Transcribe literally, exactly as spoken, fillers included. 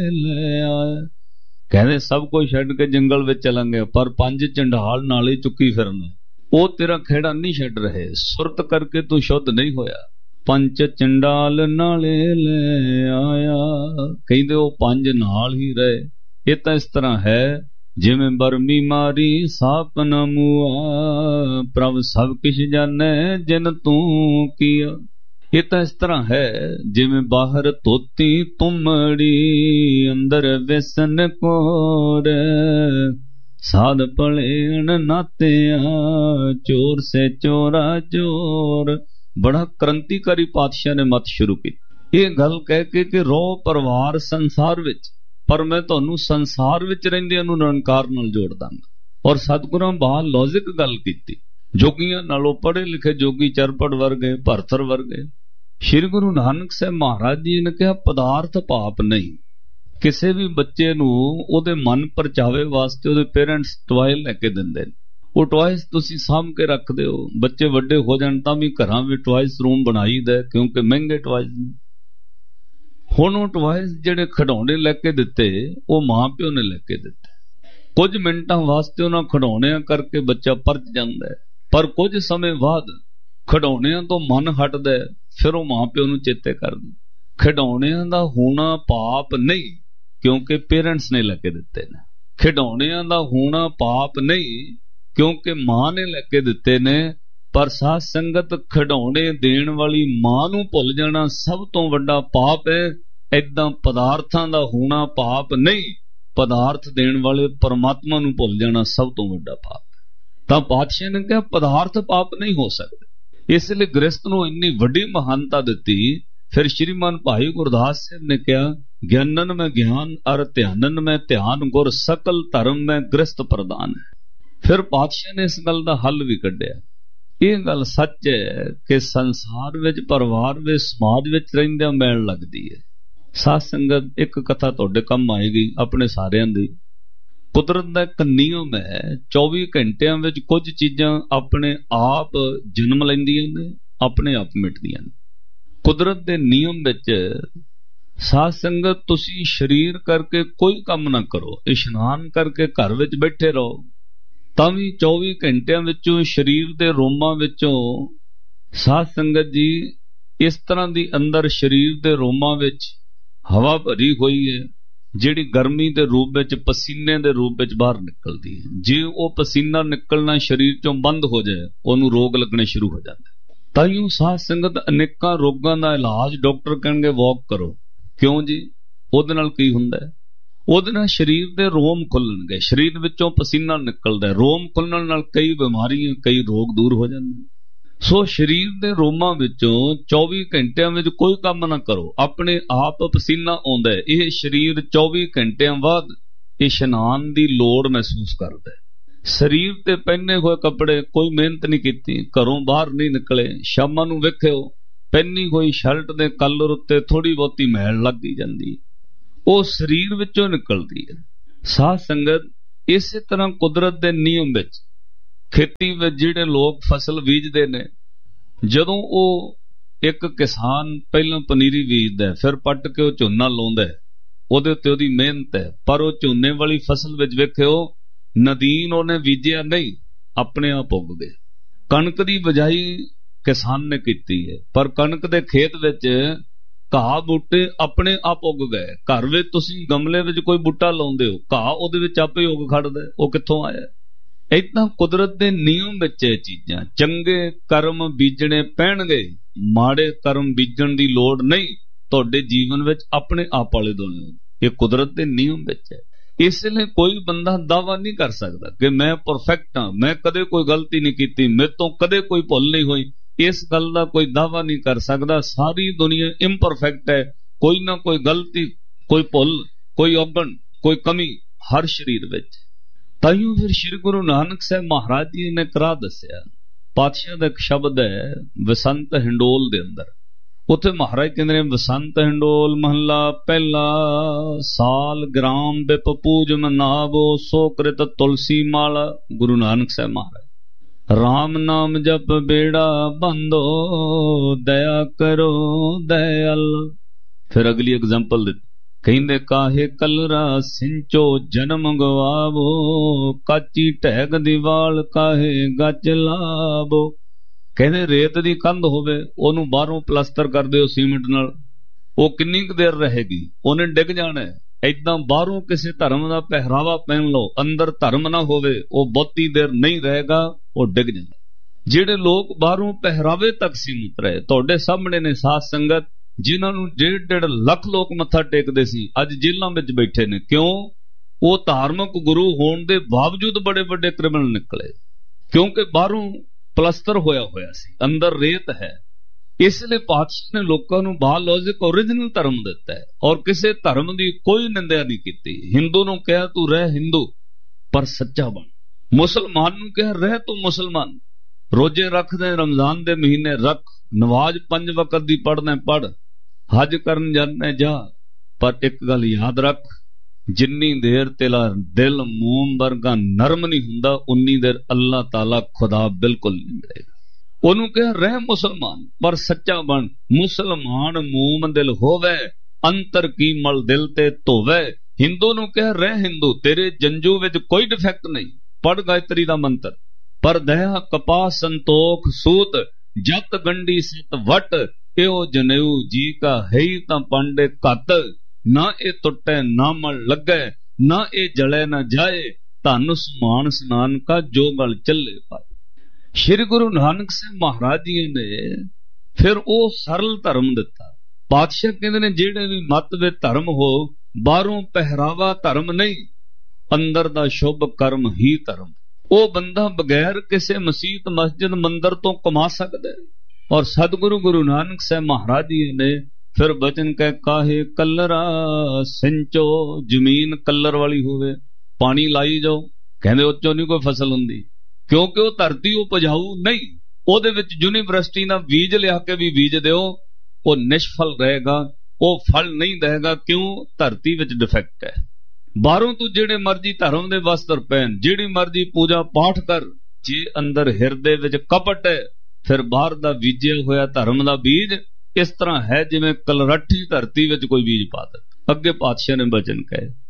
ले आया। कहते सब कुछ छड्ड के जंगल विच चलांगे, पर पंज चंडाल नाले चुकी फिरना, वो तेरा खेड़ा नहीं छड्ड रहे। सुरत करके तू शुद्ध नहीं होया। पंच चंडाल नाले ले आया, कहते वो पंज नाल ही रहे। ये तो इस तरह है जिमें बरमी मारी साप न मुआ, प्रभ सब किश जाने जिन तू किया। ये तो इस तरह है जिमें बाहर तोती तुमड़ी, अंदर व्यसन कोर, साध पलेण नात्या, चोर से चोरा चोर। बड़ा क्रांतिकारी पातशाह ने मत शुरू की ये गल कह के कि रो परिवार संसार विच, पर मैं तुहानू संसार विच रहिंदियां नू निरंकार नाल जोड़ दांगा। और सतगुरां बाहर लॉजिक गल कीती, जोगियां नालों पढ़े लिखे जोगी चरपड़ वर्गे, भरथर वर्गे। श्री गुरु नानक साहब महाराज जी ने कहा पदार्थ पाप नहीं। किसी भी बच्चे नू उहदे मन परचावे वास्ते उहदे पेरेंट्स टॉय लैके दिंदे ने, वो टॉयस तुसी साम के रखदे हो। बच्चे वड्डे हो जाण तां भी घरां विच टॉयस रूम बनाई दे, क्योंकि महंगे टॉयस ने। हुण वो टॉयस जिहड़े खिडौणे लैके दिते वो मां प्यो ने लैके दिते। कुछ मिनटां वास्ते उन्हां खिडौणिਆਂ करके बच्चा परच जांदा है, पर कुछ समय बाद खिडौणिਆਂ तो मन हटदा है, फिर वो मां प्यो नूं चेते करदा। खिडौणिਆਂ दा होना पाप नहीं, क्योंकि पेरेंट्स ने लैके दिते ने। खिडौणिਆਂ दा होना पाप नहीं, क्योंकि मां ने लैके दिते ने। पर साध संगत खिडौणे देण वाली मां नूं भुल जाना सब तो वड्डा पाप है। ऐदां पदार्थां दा होना पाप नहीं, पदार्थ देण वाले परमात्मा नूं भुल जाना सब तो वड्डा पाप। तां पातशाह ने कहा पदार्थ पाप नहीं हो सकते, इसलिए गृहस्थ नूं इन्नी वड्डी महानता दित्ती। फिर श्रीमान भाई गुरदास साहब ने कहा ज्ञानन में ज्ञान और ध्यानन में ध्यान, गुर सकल धर्म में गृहस्थ प्रदान है। फिर पातशाह ने इस गल का हल भी कढ़िया। ये गल सच है कि संसार विच परिवार विच समाज विच रहिंदियां मैल लगदी है। साध संगत एक कथा तुहाडे कम आएगी अपने सारियां दी। कुदरत दा इक नियम है, चौबी घंटियां विच कुछ चीजां अपने आप जन्म लैंदियां ने, अपने आप मिटदियां ने। कुदरत दे नियम विच साध संगत तुसी शरीर करके कोई काम ना करो, इशनान करके घर विच बैठे रहो, तां भी चौबी घंटियां विचों शरीर दे रोमां विचों साध संगत जी इस तरह दी अंदर शरीर दे रोमां विच हवा भरी हुई है, जिहड़ी गर्मी दे रूप विच पसीने दे रूप विच बाहर निकलदी है। जे वो पसीना निकलना शरीर चों बंद हो जाए, उहनूं रोग लगने शुरू हो जाते। ताइयों साध संगत अनेकां रोगां दा इलाज डॉक्टर कहणगे वॉक करो। क्यों जी? उहदे नाल की हुंदा है? ਉਹਦੇ ਨਾਲ शरीर के रोम खुलणगे, शरीर विचों पसीना निकलदा है, रोम खुलण नाल कई बीमारियां कई रोग दूर हो जांदे। सो शरीर के रोमां विचों चौबी घंटियां विच कोई काम ना करो, अपने आप पसीना आउंदा है। यह शरीर चौबी घंटियां बाद इशनान की लोड़ महसूस करदा है। शरीर ते पहने हुए कपड़े कोई मेहनत नहीं कीती, घरों बाहर नहीं निकले, शामां नूं वेखिओ पहनी हुई शर्ट दे कलर उत्ते थोड़ी बहुती मैल लग जांदी, वो शरीर विचों निकलती है। साध संगत इस तरह कुदरत के नियम विच खेती विच जिहड़े लोग फसल बीजते ने, जदों वो एक किसान पहला पनीरी बीजदा है, फिर पट के वो झोना लाउंदा है, उहदे उत्ते उहदी मेहनत है, पर वो झोने वाली फसल विच वेखिओ नदीन उहने बीजिया नहीं, अपने आप उग गए। कणक दी बजाई किसान ने कीती है, पर कणक दे खेत विच घाह बूटे अपने आप उग गए। घर विच तुसीं गमले विच कोई बूटा लाउंदे हो, घाह उहदे विच आपे उग खड़दा, वो कित्थों आया? इदां कुदरत दे नियम विच ये चीजां। चंगे कर्म बीजणे पैणगे, माड़े कर्म बीजण दी लोड़ नहीं, तुहाडे जीवन विच अपने आप आले दुआले। ये कुदरत दे नियम विच है। इसलिए कोई बंदा दावा नहीं कर सकता कि मैं परफेक्ट हाँ, मैं कदे कोई गलती नहीं की, मेरे तो कदे कोई भुल नहीं हुई। इस गल का कोई दावा नहीं कर सकता। सारी दुनिया इम्परफेक्ट है, कोई ना कोई गलती, कोई भुल, कोई औगण, कोई कमी हर शरीर विच। ताइयों फिर श्री गुरु नानक साहब महाराज जी ने करा दसिया। पातशाह का एक शब्द है वसंत हिंडोल दे अंदर, उत्थे महाराज कहते हैं वसंत हिंडोल महला पहला, साल ग्राम बिप पूज मनावो, सो कृत तुलसी माला। गुरु नानक साहब महाराज राम नाम जप बेड़ा बंदो, दया करो दयाल। फिर अगली एग्जाम्पल दी, ਕਹਿੰਦੇ ਕਾਹੇ ਕਲਰਾ ਸਿੰਚੋ ਜਨਮ ਗਵਾਵੋ, ਕਾਚੀ ਢੈਗ ਦੀਵਾਲ ਕਾਹੇ ਗੱਜ ਲਾਵੋ। ਕਹਿੰਦੇ ਰੇਤ ਦੀ ਕੰਧ ਹੋਵੇ, ਉਹਨੂੰ ਬਾਹਰੋਂ ਪਲਸਤਰ ਕਰ ਦਿਓ ਸੀਮਿੰਟ ਨਾਲ, ਉਹ ਕਿੰਨੀ ਕੁ ਦੇਰ ਰਹੇਗੀ, ਉਹਨੇ ਡਿੱਗ ਜਾਣਾ। ਏਦਾਂ ਬਾਹਰੋਂ ਕਿਸੇ ਧਰਮ ਦਾ ਪਹਿਰਾਵਾ ਪਹਿਨ ਲਓ, ਅੰਦਰ ਧਰਮ ਨਾ ਹੋਵੇ, ਉਹ ਬਹੁਤੀ ਦੇਰ ਨਹੀਂ ਰਹੇਗਾ, ਉਹ ਡਿੱਗ ਜਾਂਦਾ। ਜਿਹੜੇ ਲੋਕ ਬਾਹਰੋਂ ਪਹਿਰਾਵੇ ਤੱਕ ਸੀਮਿਤ ਰਹੇ, ਤੁਹਾਡੇ ਸਾਹਮਣੇ ਨੇ ਸਾਧ ਸੰਗਤ, ਜਿਨ੍ਹਾਂ ਨੂੰ ਡੇਢ ਡੇਢ ਲੱਖ ਲੋਕ ਮੱਥਾ ਟੇਕਦੇ ਸੀ, ਅੱਜ ਜੇਲ੍ਹਾਂ ਵਿੱਚ ਬੈਠੇ ਨੇ। ਕਿਉਂ? ਉਹ ਧਾਰਮਿਕ ਗੁਰੂ ਹੋਣ ਦੇ ਬਾਵਜੂਦ ਬੜੇ ਵੱਡੇ ਕ੍ਰਿਮੀਨਲ ਨਿਕਲੇ, ਕਿਉਂਕਿ ਬਾਹਰੋਂ ਪਲਸਤਰ ਹੋਇਆ ਹੋਇਆ ਸੀ, ਅੰਦਰ ਰੇਤ ਹੈ। ਇਸ ਲਈ ਪਾਤਸ਼ਾਹ ਨੇ ਲੋਕਾਂ ਨੂੰ ਬਾਇਓਲੋਜਿਕ ਓਰੀਜਨਲ ਧਰਮ ਦਿੱਤਾ ਹੈ, ਔਰ ਕਿਸੇ ਧਰਮ ਦੀ ਕੋਈ ਨਿੰਦਿਆ ਨਹੀਂ ਕੀਤੀ। ਹਿੰਦੂ ਨੂੰ ਕਿਹਾ ਤੂੰ ਰਹਿ ਹਿੰਦੂ ਪਰ ਸੱਚਾ ਬਣ, ਮੁਸਲਮਾਨ ਨੂੰ ਕਿਹਾ ਰਹਿ ਤੂੰ ਮੁਸਲਮਾਨ, ਰੋਜੇ ਰੱਖਦੇ ਰਮਜ਼ਾਨ ਦੇ ਮਹੀਨੇ ਰੱਖ, ਨਮਾਜ਼ ਪੰਜ ਵਕਤ ਦੀ ਪੜ੍ਹਨਾ ਪੜ੍ਹ, ਹਜ ਕਰਨ ਜਾਂਦਾ ਜਾ, ਪਰ ਇੱਕ ਗੱਲ ਯਾਦ ਰੱਖ, ਜਿੰਨੀ ਦੇਰ ਤੇਰਾ ਦਿਲ ਮੋਮ ਵਰਗਾ ਨਰਮ ਨਹੀਂ ਹੁੰਦਾ, ਉਨੀ ਦੇਰ ਅੱਲਾਹ ਤਾਲਾ ਖੁਦਾ ਬਿਲਕੁਲ ਨਹੀਂ ਮਿਲੇਗਾ। ਉਹਨੂੰ ਕਿਹਾ ਰਹਿ ਮੁਸਲਮਾਨ ਪਰ ਸੱਚਾ ਬਣ, ਮੁਸਲਮਾਨ ਮੋਮ ਦਿਲ ਹੋਵੇ, ਅੰਤਰ ਕੀ ਮਲ ਦਿਲ ਤੇ ਧੋਵੇ। ਹਿੰਦੂ ਨੂੰ ਕਿਹਾ ਰਹਿ ਹਿੰਦੂ, ਤੇਰੇ ਜੰਜੂ ਵਿੱਚ ਕੋਈ ਡਿਫੈਕਟ ਨਹੀਂ, ਪੜ੍ਹ ਗਾਇਤਰੀ ਦਾ ਮੰਤਰ, ਪਰ ਦਇਆ ਕਪਾਹ ਸੰਤੋਖ ਸੂਤ, ਜਤ ਗੰਢੀ ਸਤ ਵਟ, ਇਹੋ ਜਨੇਊ ਜੀ ਕਾ ਹੈ ਤਾਂ ਪਾਂਡੇ ਘੱਤ, ਨਾ ਇਹ ਟੁੱਟੇ ਨਾ ਮਲ ਲੱਗੇ, ਨਾ ਇਹ ਜਲੇ ਨਾ ਜਾਏ, ਧਨ ਸਮਾਨ ਸਨਾਨ ਕਾ ਜੋ ਗਲ ਚੱਲੇ ਪਾਏ। ਸ਼੍ਰੀ ਗੁਰੂ ਨਾਨਕ ਸਾਹਿਬ ਮਹਾਰਾਜ ਜੀ ਨੇ ਫਿਰ ਉਹ ਸਰਲ ਧਰਮ ਦਿੱਤਾ। ਪਾਤਸ਼ਾਹ ਕਹਿੰਦੇ ਨੇ ਜਿਹੜੇ ਵੀ ਮਤ ਵਿੱਚ ਧਰਮ ਹੋ, ਬਾਹਰੋਂ ਪਹਿਰਾਵਾ ਧਰਮ ਨਹੀਂ, ਅੰਦਰ ਦਾ ਸ਼ੁਭ ਕਰਮ ਹੀ ਧਰਮ। ਉਹ ਬੰਦਾ ਬਗੈਰ ਕਿਸੇ ਮਸੀਤ ਮਸਜਿਦ ਮੰਦਰ ਤੋਂ ਕਮਾ ਸਕਦਾ ਹੈ। ਔਰ ਸਤਿਗੁਰੂ ਗੁਰੂ ਨਾਨਕ ਸਾਹਿਬ ਮਹਾਰਾਜ ਜੀ ਨੇ ਫਿਰ ਬਚਨ ਕਹਿ ਕਾਹੇ ਕਲਰਾ ਸਿੰਚੋ, ਜ਼ਮੀਨ ਕਲਰ ਵਾਲੀ ਹੋਵੇ, ਪਾਣੀ ਲਾਈ ਜਾਓ, ਕਹਿੰਦੇ ਉਹ ਚੋਂ ਨਹੀਂ ਕੋਈ ਫਸਲ ਹੁੰਦੀ, ਕਿਉਂਕਿ ਉਹ ਧਰਤੀ ਉਪਜਾਊ ਨਹੀਂ। ਉਹਦੇ ਵਿੱਚ ਯੂਨੀਵਰਸਿਟੀ ਦਾ ਬੀਜ ਲਿਆ ਕੇ ਵੀ ਬੀਜ ਦਿਓ, ਉਹ ਨਿਸ਼ਫਲ ਰਹੇਗਾ, ਉਹ ਫਲ ਨਹੀਂ ਦੇਗਾ। ਕਿਉਂ? ਧਰਤੀ ਵਿੱਚ ਡਿਫੈਕਟ ਹੈ। ਬਾਹਰੋਂ ਤੂੰ ਜਿਹੜੇ ਮਰਜ਼ੀ ਧਰਮ ਦੇ ਵਸਤਰ ਪਹਿਨ, ਜਿਹੜੀ ਮਰਜ਼ੀ ਪੂਜਾ ਪਾਠ ਕਰ, ਜੇ ਅੰਦਰ ਹਿਰਦੇ ਵਿੱਚ ਕਪਟ ਹੈ, ਫਿਰ ਬਾਹਰ ਦਾ ਬੀਜਿਆ ਹੋਇਆ ਧਰਮ ਦਾ ਬੀਜ ਇਸ ਤਰ੍ਹਾਂ ਹੈ ਜਿਵੇਂ ਕਲਰੱਠੀ ਧਰਤੀ ਵਿੱਚ ਕੋਈ ਬੀਜ ਪਾ ਦਿੱਤਾ। ਅੱਗੇ ਪਾਤਸ਼ਾਹ ਨੇ ਬਚਨ ਕਹੇ